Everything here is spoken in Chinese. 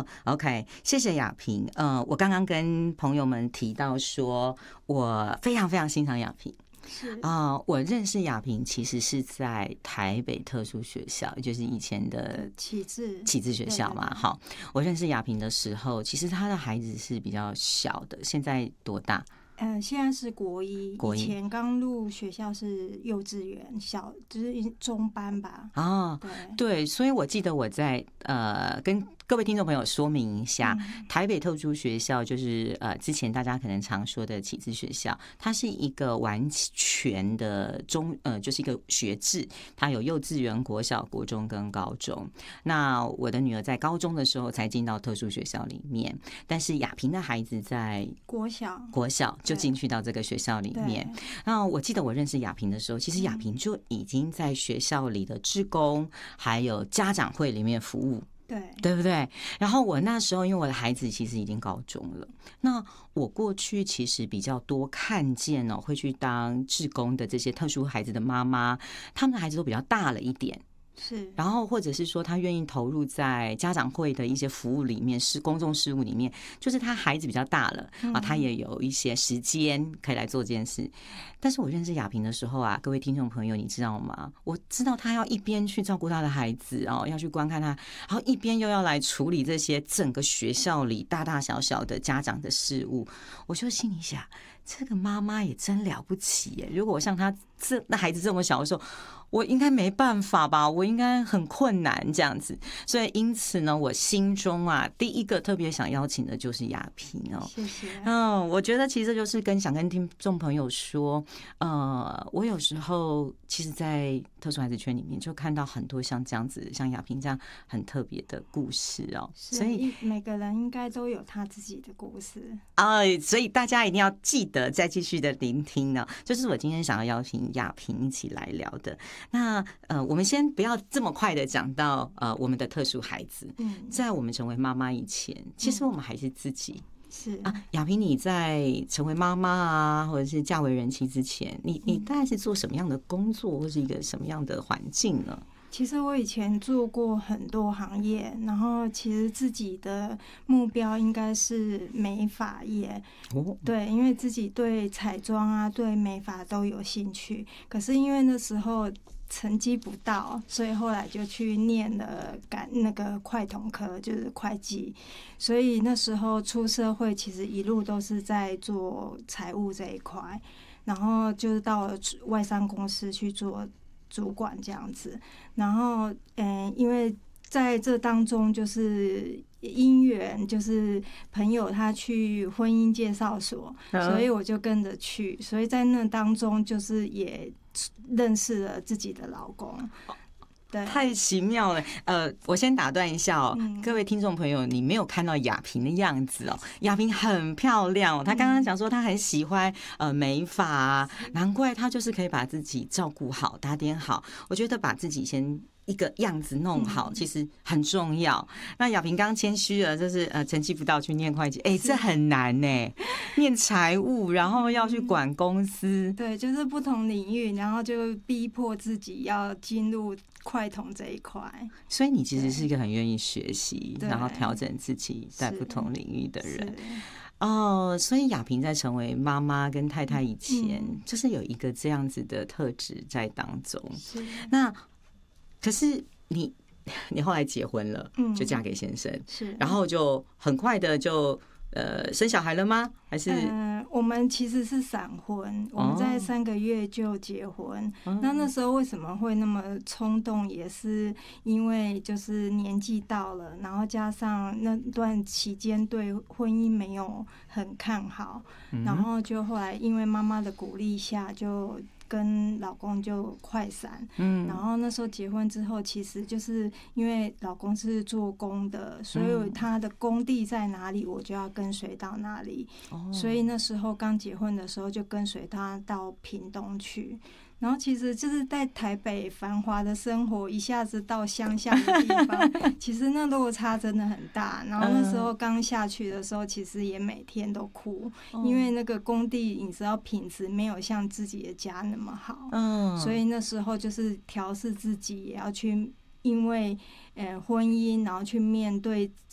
OK， 谢谢雅萍。我刚刚跟朋友们提到说，我非常非常欣赏雅萍。我认识雅萍其实是在台北特殊学校，也就是以前的启智学校嘛。好，我认识雅萍的时候，其实她的孩子是比较小的，现在多大？ 现在是国一，以前刚入学校是幼稚园，就是中班吧。 对，所以我记得我在跟各位听众朋友说明一下，台北特殊学校就是之前大家可能常说的启智学校，它是一个完全的就是一个学制，它有幼稚园、国小、国中跟高中。那我的女儿在高中的时候才进到特殊学校里面，但是雅萍的孩子在国小就进去到这个学校里面。那我记得我认识雅萍的时候，其实雅萍就已经在学校里的志工还有家长会里面服务。对不对？然后我那时候因为我的孩子其实已经高中了，那我过去其实比较多看见会去当志工的这些特殊孩子的妈妈，他们的孩子都比较大了一点。然后或者是说他愿意投入在家长会的一些服务里面，是公众事务里面，就是他孩子比较大了他也有一些时间可以来做这件事。但是我认识雅萍的时候各位听众朋友，你知道吗？我知道他要一边去照顾他的孩子要去观看他，然后一边又要来处理这些整个学校里大大小小的家长的事务，我就心里想，这个妈妈也真了不起耶！如果像他那孩子这么小的时候，我应该没办法吧，我应该很困难这样子。所以因此呢，我心中第一个特别想邀请的就是雅萍谢谢。 我觉得其实这就是想跟听众朋友说，我有时候其实在特殊孩子圈里面就看到很多像这样子，像雅萍这样很特别的故事所以每个人应该都有他自己的故事所以大家一定要记得再继续的聆听呢。就是我今天想要邀请雅萍一起来聊的。那我们先不要这么快的讲到我们的特殊孩子，在我们成为妈妈以前，其实我们还是自己。雅萍，你在成为妈妈或者是嫁为人妻之前，你大概是做什么样的工作，或是一个什么样的环境呢？ 其实我以前做过很多行业，然后其实自己的目标应该是美发业。对，因为自己对彩妆对美发都有兴趣，可是因为那时候成绩不到，所以后来就去念了那个会统科，就是会计。所以那时候出社会，其实一路都是在做财务这一块，然后就是到了外商公司去做主管这样子。然后因为在这当中就是因缘，就是朋友他去婚姻介绍所，所以我就跟着去，所以在那当中就是也认识了自己的老公。对， 太奇妙了。我先打断一下各位听众朋友，你没有看到雅萍的样子雅萍很漂亮她刚刚讲说她很喜欢美发难怪她就是可以把自己照顾好，打点好。我觉得把自己先一个样子弄好其实很重要。那雅萍刚刚谦虚了，就是成绩不到去念会计，这很难呢，念财务然后要去管公司。 对，就是不同领域，然后就逼迫自己要进入会统这一块。 所以你其实是一个很愿意学习然后调整自己在不同领域的人。所以雅萍在成为妈妈跟太太以前就是有一个这样子的特质在当中。那可是你后来结婚了就嫁给先生然后就很快的就生小孩了吗？还是我们其实是闪婚，我们在3个月就结婚。那时候为什么会那么冲动，也是因为就是年纪到了，然后加上那段期间对婚姻没有很看好，然后就后来因为妈妈的鼓励下就跟老公就快闪。然后那时候结婚之后，其实就是因为老公是做工的，所以他的工地在哪里，我就要跟随到哪里。所以那时候刚结婚的时候，就跟随他到屏东去。然后其实就是在台北繁华的生活，一下子到乡下的地方，其实那落差真的很大。然后那时候刚下去的时候，其实也每天都哭，因为那个工地你知道品质没有像自己的家那么好。所以那时候就是调试自己，也要去因为婚姻，然后去面对